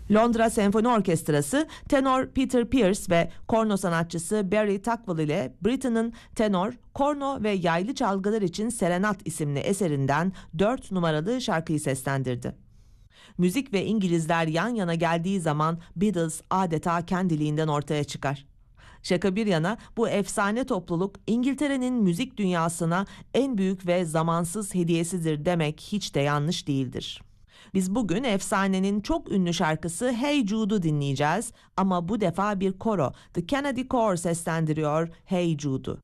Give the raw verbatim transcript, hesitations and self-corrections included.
Londra Senfoni Orkestrası, tenor Peter Pierce ve korno sanatçısı Barry Tuckwell ile Britten'ın tenor, korno ve yaylı çalgılar için Serenat isimli eserinden dört numaralı şarkıyı seslendirdi. Müzik ve İngilizler yan yana geldiği zaman Beatles adeta kendiliğinden ortaya çıkar. Şaka bir yana, bu efsane topluluk İngiltere'nin müzik dünyasına en büyük ve zamansız hediyesidir demek hiç de yanlış değildir. Biz bugün efsanenin çok ünlü şarkısı Hey Jude'u dinleyeceğiz ama bu defa bir koro, The Kennedy Choir seslendiriyor Hey Jude'u.